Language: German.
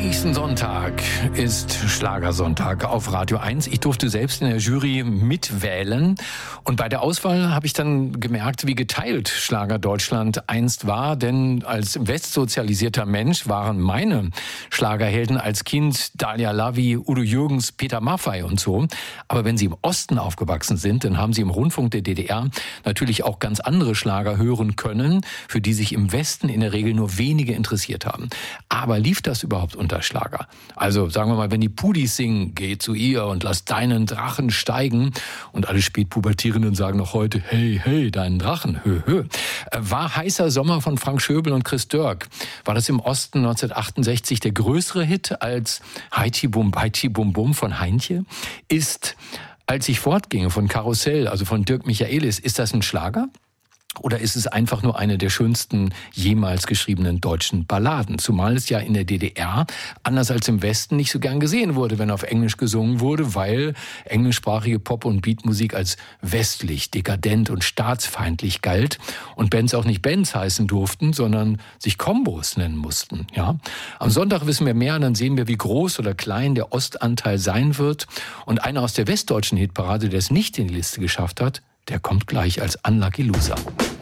nächsten Sonntag ist Schlagersonntag auf Radio 1. Ich durfte selbst in der Jury mitwählen. Und bei der Auswahl habe ich dann gemerkt, wie geteilt Schlager Deutschland einst war. Denn als westsozialisierter Mensch waren meine Schlagerhelden als Kind Dalia Lavi, Udo Jürgens, Peter Maffay und so. Aber wenn Sie im Osten aufgewachsen sind, dann haben Sie im Rundfunk der DDR natürlich auch ganz andere Schlager hören können, für die sich im Westen in der Regel nur wenige interessiert haben. Aber lief das überhaupt unter Schlager? Also sagen wir mal, wenn die Pudis singen, geh zu ihr und lass deinen Drachen steigen, und alle Spätpubertierenden sagen noch heute, hey, hey, deinen Drachen, hö, hö. War Heißer Sommer von Frank Schöbel und Chris Dörk, war das im Osten 1968 der größere Hit als Heiti Bum Bum von Heintje? Ist Als ich fortginge von Karussell, also von Dirk Michaelis, ist das ein Schlager? Oder ist es einfach nur eine der schönsten jemals geschriebenen deutschen Balladen? Zumal es ja in der DDR, anders als im Westen, nicht so gern gesehen wurde, wenn auf Englisch gesungen wurde, weil englischsprachige Pop- und Beatmusik als westlich, dekadent und staatsfeindlich galt und Bands auch nicht Bands heißen durften, sondern sich Kombos nennen mussten. Ja? Am Sonntag wissen wir mehr, dann sehen wir, wie groß oder klein der Ostanteil sein wird. Und einer aus der westdeutschen Hitparade, der es nicht in die Liste geschafft hat, der kommt gleich als Unlucky Loser.